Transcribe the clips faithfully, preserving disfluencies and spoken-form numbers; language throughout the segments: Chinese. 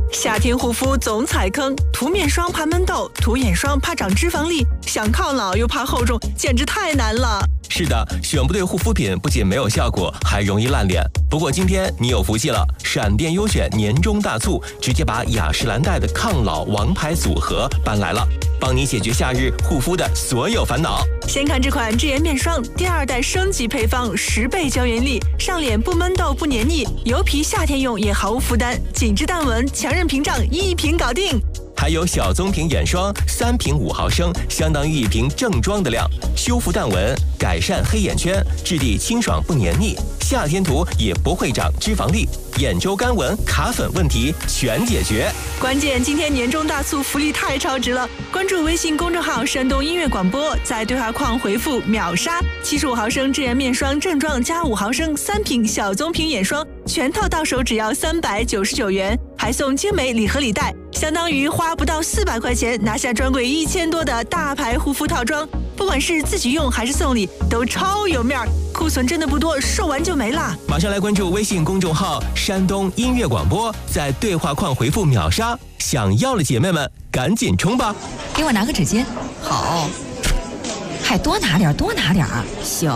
夏天护肤总踩坑，涂面霜怕闷痘，涂眼霜怕长脂肪粒，想抗老又怕厚重，简直太难了。 是的，选不对护肤品不仅没有效果，还容易烂脸。不过今天你有福气了，闪电优选年终大促，直接把雅诗兰黛的抗老王牌组合搬来了，帮你解决夏日护肤的所有烦恼。 先看这款智妍面霜，第二代升级配方，十倍胶原力，上脸不闷痘不黏腻，油皮夏天用也毫无负担，紧致淡纹，强韧屏障，一瓶搞定。 还有小棕瓶眼霜，三瓶五毫升，相当于一瓶正装的量，修复淡纹，改善黑眼圈，质地清爽不黏腻，夏天涂也不会长脂肪粒，眼周干纹、卡粉问题全解决。 关键今天年终大促福利太超值了！关注微信公众号山东音乐广播，在对话框回复秒杀，七十五毫升智妍面霜正装加五毫升三瓶小棕瓶眼霜，全套到手只要三百九十九元，还送精美礼盒礼袋，相当于花不到四百块钱拿下专柜一千多的大牌护肤套装，不管是自己用还是送礼，都超有面儿。库存真的不多，售完就没了。 马上来关注微信公众号山东音乐广播，在对话框回复秒杀，想要的姐妹们赶紧冲吧！ 给我拿个纸巾。好，还多拿点，多拿点。行。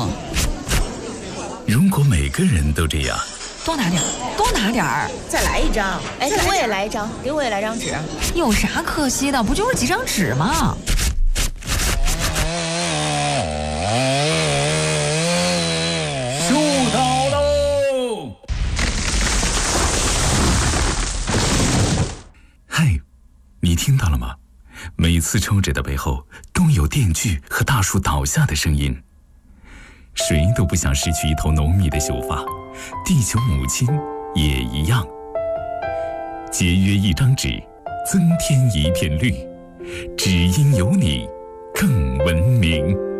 如果每个人都这样， 多拿点，多拿点儿， 再来一张。哎，给我也来一张，给我也来张纸。 有啥可惜的？不就是几张纸吗？ 收到喽！嗨，你听到了吗？每次抽纸的背后都有电锯和大树倒下的声音。谁都不想失去一头浓密的秀发，地球母亲也一样。节约一张纸，增添一片绿，只因有你更文明。